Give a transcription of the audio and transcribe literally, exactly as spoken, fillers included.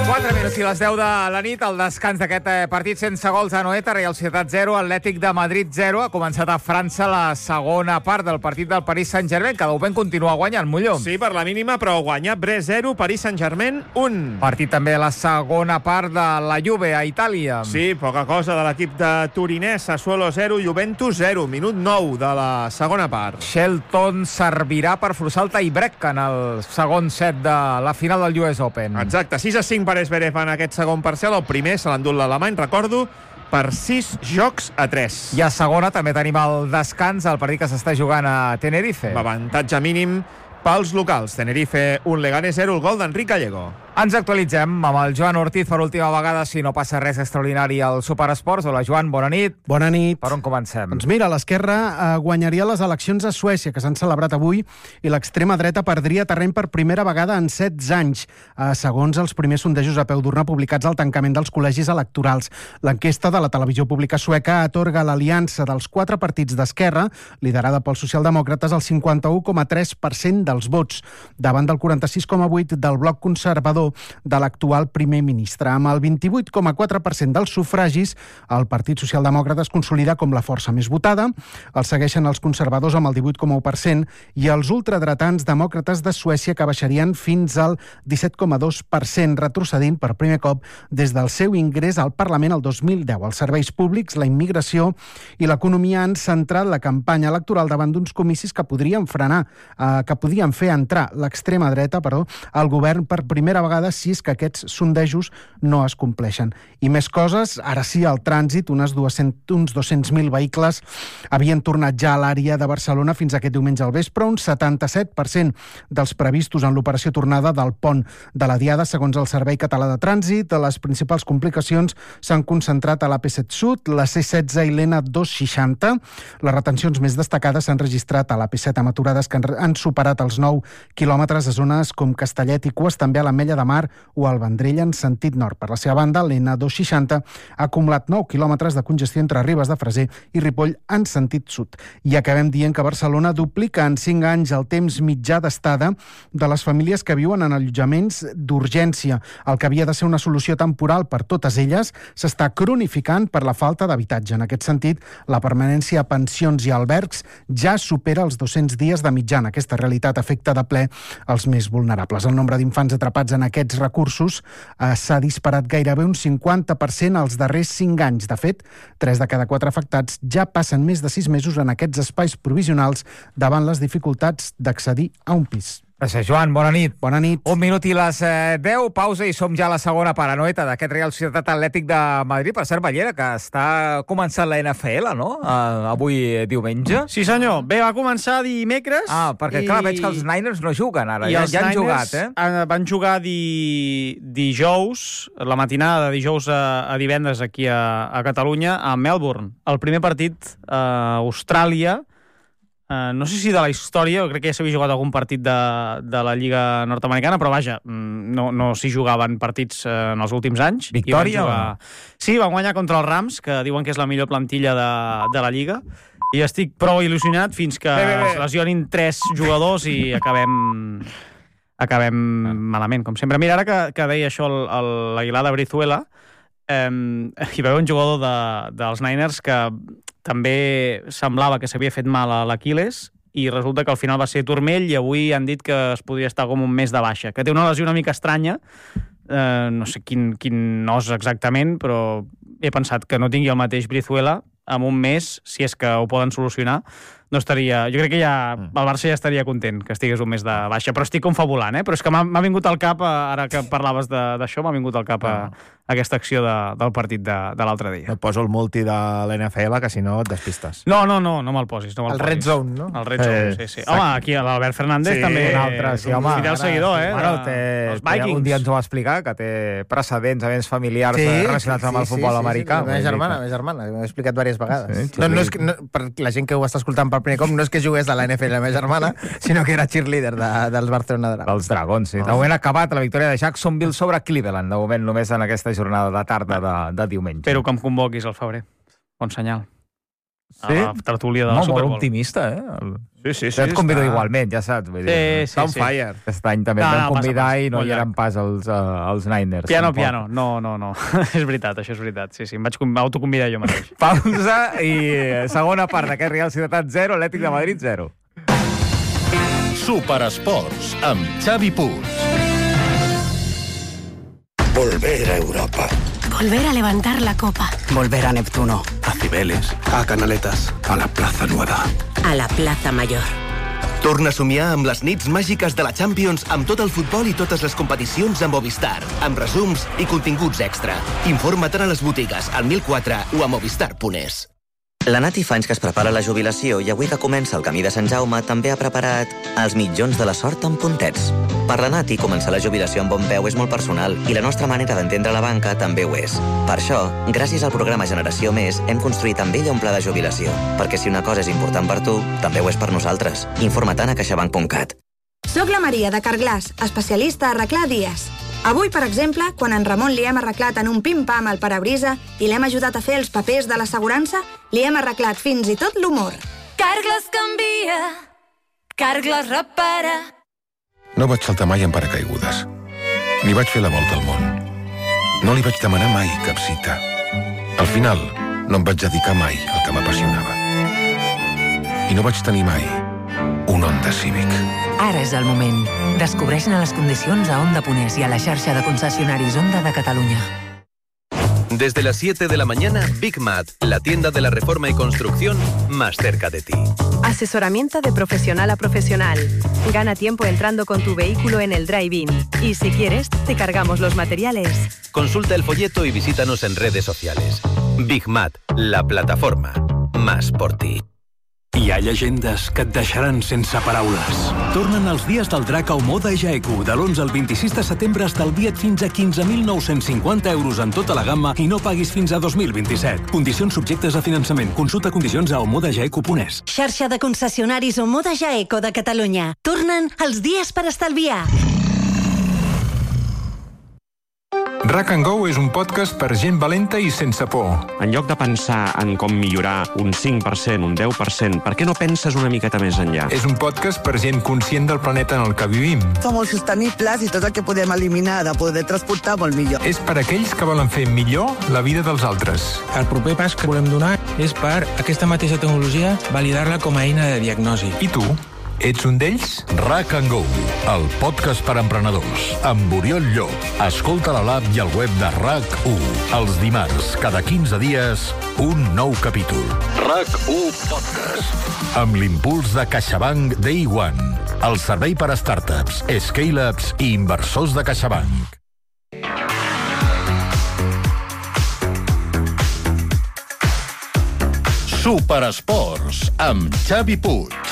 quatre minuts i les deu de la nit, el descans d'aquest partit sense gols a Anoeta, Real Societat zero, Atlètic de Madrid zero. Ha començat a França la segona part del partit del Paris Saint-Germain, que de moment continua guanyant, Molló. Sí, per la mínima, però guanya Brest zero, Paris Saint-Germain un. Partit també a la segona part de la Juve a Itàlia. Sí, poca cosa de l'equip de Turinès, Sassuolo zero, Juventus zero, minut nou de la segona part. Shelton servirà per forçar el tie-break en el segon set de la final del U S Open. Exacte, sis a cinc per Zverev en aquest segon parcial. El primer se l'ha endut l'alemany, recordo, per sis jocs a tres. I a segona també tenim el descans, el partit que s'està jugant a Tenerife. Avantatge mínim pels locals. Tenerife un, Leganés zero, el gol d'Enric Gallego. Ens actualitzem amb el Joan Ortiz per última vegada, si no passa res extraordinari al Superesports. Hola, Joan, bona nit. Bona nit. Per on comencem? Doncs mira, l'esquerra eh, guanyaria les eleccions a Suècia, que s'han celebrat avui, i l'extrema dreta perdria terreny per primera vegada en setze anys, eh, segons els primers sondejos a peu d'urna publicats al tancament dels col·legis electorals. L'enquesta de la televisió pública sueca atorga l'aliança dels quatre partits d'esquerra, liderada pels socialdemòcrates, el cinquanta-u coma tres per cent dels vots, davant del quaranta-sis coma vuit per cent del bloc conservador de l'actual primer ministre. Amb el vint-i-vuit coma quatre per cent dels sufragis, el Partit Socialdemòcrata es consolida com la força més votada. El segueixen els conservadors amb el divuit coma u per cent i els ultradretans demòcrates de Suècia, que baixarien fins al disset coma dos per cent, retrocedint per primer cop des del seu ingrés al Parlament el dos mil deu. Els serveis públics, la immigració i l'economia han centrat la campanya electoral davant d'uns comicis que podrien frenar, eh, que podien fer entrar l'extrema dreta, perdó, al govern per primera vegada, si és que aquests sondejos no es compleixen. I més coses, ara sí, al trànsit, unes dues-centes, uns dos-cents mil vehicles havien tornat ja a l'àrea de Barcelona fins aquest diumenge al vespre, un setanta-set per cent dels previstos en l'operació tornada del pont de la Diada, segons el Servei Català de Trànsit. Les principals complicacions s'han concentrat a l'A P set Sud, la C setze i l'N dos seixanta. Les retencions més destacades s'han registrat a l'A P set, amb aturades que han superat els nou quilòmetres a zones com Castellet i Cues, també a l'Ametlla de Mar o al Vendrell en sentit nord. Per la seva banda, l'N dos seixanta ha acumulat nou quilòmetres de congestió entre Ribes de Freser i Ripoll en sentit sud. I acabem dient que Barcelona duplica en cinc anys el temps mitjà d'estada de les famílies que viuen en allotjaments d'urgència. El que havia de ser una solució temporal per totes elles s'està cronificant per la falta d'habitatge. En aquest sentit, la permanència a pensions i albergs ja supera els dos-cents dies de mitjana. Aquesta realitat afecta de ple els més vulnerables. El nombre d'infants atrapats en aquests recursos eh, s'ha disparat gairebé un cinquanta per cent als darrers cinc anys. De fet, tres de cada quatre afectats ja passen més de sis mesos en aquests espais provisionals davant les dificultats d'accedir a un pis. Gràcies, Joan. Bona nit. Bona nit. Un minut i les eh, deu, pausa, i som ja a la segona part, Anoeta, d'aquest Real Societat Atlètic de Madrid. Per cert, Ballera, que està començant la N F L, no? Uh, avui eh, diumenge. Sí, senyor. Bé, va començar dimecres. Ah, perquè, i... clar, veig que els Niners no juguen ara. I ja, els ja han Niners jugat, eh? Han, van jugar di... dijous, la matinada de dijous a, a divendres aquí a, a Catalunya, a Melbourne. El primer partit a Austràlia. Uh, no sé si de la història, crec que ja s'havia jugat algun partit de, de la Lliga nord-americana, però vaja, no, no s'hi jugaven partits uh, en els últims anys. Victòria? Van jugar... Sí, van guanyar contra els Rams, que diuen que és la millor plantilla de, de la Lliga, i estic prou il·lusionat fins que bé, bé, bé. es lesionin tres jugadors i acabem... acabem ah. malament, com sempre. Mira, ara que, que deia això l'Aguilar de Brizuela, eh, hi va haver un jugador de, dels Niners que també semblava que s'havia fet mal a l'Aquiles i resulta que al final va ser turmell i avui han dit que es podria estar com un mes de baixa, que té una lesió una mica estranya, eh, no sé quin, quin os exactament, però he pensat que no tingui el mateix Brizuela en un mes, si és que ho poden solucionar, no estaria... Jo crec que ja el Barça ja estaria content que estigués un mes de baixa, però estic confabulant, eh? Però és que m'ha vingut al cap, ara que parlaves d'això, m'ha vingut al cap a, a aquesta acció de, del partit de, de l'altre dia. Et poso el multi de l'N F L, que si no et despistes. No, no, no, no me'l posis. No me el posis. Red Zone, no? El Red Zone, sí, sí. Home, aquí l'Albert Fernández sí, també un altre, sí, home, fidel ara, seguidor, eh? Bueno, de, té, els Vikings. Un dia ens ho va explicar, que té precedents, events familiars sí, relacionats sí, amb el futbol sí, sí, americà. Sí, sí, la meva germana, la meva germana, m'ho he explicat diverses vegades. Sí, no, no és que, no, per la gent que ho està escoltant per primer cop, no és que jugués a la N F L la meva germana, sinó que era cheerleader de, dels Barcelona Dragons. Dels Dragons, sí. De moment ha acabat la victòria de Jacksonville sobre Cleveland, de moment només en aquesta jornada de tarda de, de diumenge. Espero que em convoquis al febrer. Bon senyal. a la tertúlia de la no, Super Bowl. Molt optimista, eh? El... Sí, sí, sí. Jo et convido està... igualment, ja saps. Vull dir, Sí, sí, Està on sí. fire. Aquest any també No, no, no, vam convidar passa, passa. i no Molt hi eren llarg. pas els, uh, els Niners. Piano, tampoc. piano. No, no, no. és veritat, això és veritat. Sí, sí, em vaig com- autoconvidar jo mateix. Pausa i segona part d'aquest Real Societat zero, Atlètic de Madrid zero. Superesports, amb Xavi Puig. Volver a Europa. Volver a levantar la copa. Volver a Neptuno. A Cibeles. A Canaletas. A la Plaza Nueva. A la Plaza Mayor. Torna a somiar amb les nits màgiques de la Champions amb tot el futbol i totes les competicions a Movistar, amb resums i continguts extra. Informa't a les botigues, al mil quatre o a movistar punt es. La Nati fa anys que es prepara la jubilació i avui que comença el camí de Sant Jaume també ha preparat els mitjons de la sort amb puntets. Per la Nati, començar la jubilació amb bon peu és molt personal i la nostra manera d'entendre la banca també ho és. Per això, gràcies al programa Generació Més, hem construït amb ella un pla de jubilació. Perquè si una cosa és important per tu, també ho és per nosaltres. Informa't a caixabank punt cat. Soc la Maria de Carglass, especialista a arreglar dies. Avui, per exemple, quan en Ramon li hem arreglat en un pim-pam el parabrisa i l'hem ajudat a fer els papers de l'assegurança, li hem arreglat fins i tot l'humor. Carglass canvia, Carglass repara. No vaig saltar mai en paracaigudes. Ni vaig fer la volta al món. No li vaig demanar mai cap cita. Al final, no em vaig dedicar mai al que m'apassionava. I no vaig tenir mai un Honda Civic. Ara és el moment. Descobreix-ne les condicions a Honda punt es i a la xarxa de concessionaris Honda de Catalunya. Desde las siete de la mañana, Big Mat, la tienda de la reforma y construcción más cerca de ti. Asesoramiento de profesional a profesional. Gana tiempo entrando con tu vehículo en el drive-in. Y si quieres, te cargamos los materiales. Consulta el folleto y visítanos en redes sociales. Big Mat, la plataforma. Más por ti. Hi ha llegendes que et deixaran sense paraules. Tornen els dies del drac a Omoda Jaeku. De l'onze al vint-i-sis de setembre estalvia't fins a quinze mil nou-cents cinquanta euros en tota la gamma i no paguis fins a dos mil vint-i-set. Condicions subjectes a finançament. Consulta condicions a omoda jaeku punt es. Xarxa de concessionaris Omoda Jaeco de Catalunya. Tornen els dies per estalviar. Rack and Go és un podcast per gent valenta i sense por. En lloc de pensar en com millorar un cinc per cent, un deu per cent, per què no penses una miqueta més enllà? És un podcast per gent conscient del planeta en el que vivim. Som molt sostenibles i tot el que podem eliminar de poder transportar molt millor. És per aquells que volen fer millor la vida dels altres. El proper pas que volem donar és per aquesta mateixa tecnologia validar-la com a eina de diagnosi. I tu? Ets un d'ells? Rack and Go, el podcast per emprenedors, amb Oriol Llop. Escolta a l'app i al web de RAC u. Els dimarts, cada quinze dies, un nou capítol. RAC u Podcast. Amb l'impuls de CaixaBank Day One, el servei per a startups, scale-ups i inversors de CaixaBank. Superesports, amb Xavi Puig.